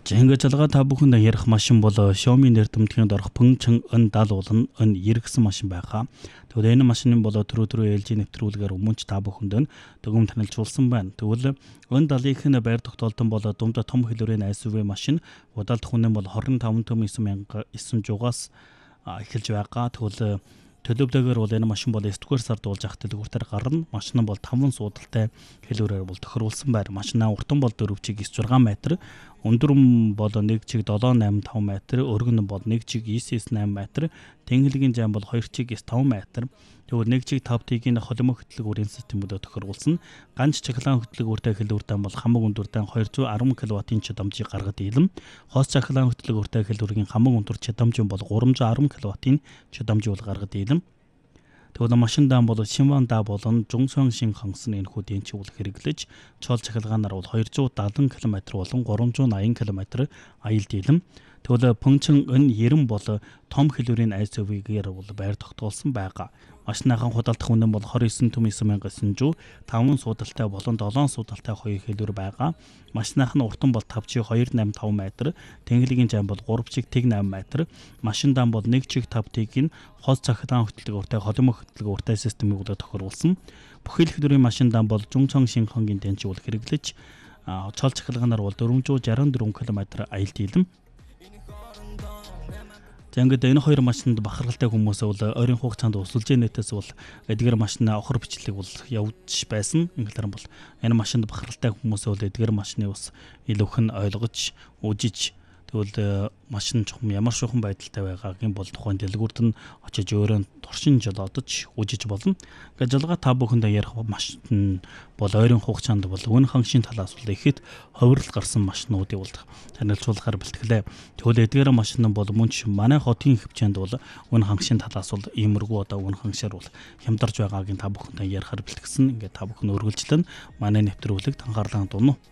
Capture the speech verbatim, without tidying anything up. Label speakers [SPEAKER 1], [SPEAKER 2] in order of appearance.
[SPEAKER 1] За ингээд залгаа та бүхэнд ярих машин бол Xiaomi нэр томтгийн дорох Pengcheng N даал болон N эргэсэн машин байгаа. Тэгвэл энэ машины бол түрүү түрүү L G нэвтрүүлгээр өмнө ч та бүхэнд дүгнэлт танилцуулсан байна. Тэгвэл N даалынхын байр тогтоолтон бол дунд том хэлбэрийн эс ю ви машин удаалт хүнэн бол двадцать пять төм нine thousand nine hundred-аас эхэлж байгаа. Тэгвэл төлөвлөгөөр бол энэ машин бол эсдүгээр сард болж ах дэлгүүртээр гарна. Машин нь бол таван суудалтай хэлбэрээр бол тохируулсан байр. Машинаа уртан бол дөрөв чиг нine six метр, өндөр нь бол one чиг seven eight five метр, өргөн нь бол one чиг nine eight метр, тэнхлэгийн зам бол two чиг five метр. Тэгвэл one чиг five тигийн холимог хөтөлбөрийн системүүдээр тохируулсан. Ганц чахлаан хөтөлбөртэй хэлбэртэй бол хамаг өндөртэй two hundred ten киловаттын чадамжийг гаргад ийлэм. Хоос чахлаан хөтөлбөртэй хэлбэрийн хамаг өндөр чадамж нь бол three hundred ten киловаттын чадамжийг гаргад ийлэм. Тэгвэл машин даан бол Шинван да болон Жунсон шин хангасны энэ хөдийн чиглэл хэрэглэж чол чахалгаанаар бол two hundred seventy км болон three hundred ninety км аялд ийлэм. Тэгвэл Pengcheng N ninety бол том хэлбэрийн эс ю ви-гээр бол байр тогтоолсон байгаа. Машиныхан худалдах үнэн бол twenty-nine төм nine thousand nine hundred, five суудалтай болон seven суудалтай хоёр хэлбэр байгаа. Машиныхан уртан бол five чиг two eighty five метр, тэнхлэгийн зам бол three чиг eight метр, машин даан бол one чиг five тигийн хоос цахилгаан хөтөлбөртэй холимог хөтөлбөртэй системийг бол тохируулсан. Бүхэл хэлбэрийн машин даан бол Жунсон шин хангийн тэнцвэр хэрэглэж чол цахилгаанаар бол four hundred sixty-four км аялд ийлэм. За ингээд энэ хоёр машинд бахархалтай хүмүүс бол ойрын хугацаанд усалж нэтээс бол эдгээр машины охор бичлэг бол явж байсан. Ингээл бол энэ машинд бахархалтай хүмүүс бол эдгээр машины ус илүүх нь ойлгож үжиж тэгвэл машин чухам ямар шухан байдалтай байгаагийн бол тухайн дэлгүүрт нь очиж өөрөө туршин жолоодож үжиж болно. Ингээд жолгаа та бүхэнд ярих машин бол ойрын хугацаанд бол үн хангшийн талаас бол ихэд ховрол гарсан машинуудыг бол танилцуулахаар бэлтгэлээ. Тэгвэл эдгээр машин бол мөн ч манай хотын хөвчөнд бол үн хангшийн талаас бол иймэрхүү одоо үн хангшаар бол хямдарч байгаагийн та бүхэнд ярихаар бэлтгэсэн. Ингээд та бүхэн өргөлжлөн манай нэвтрүүлэгт анхаарлаа хандуулна.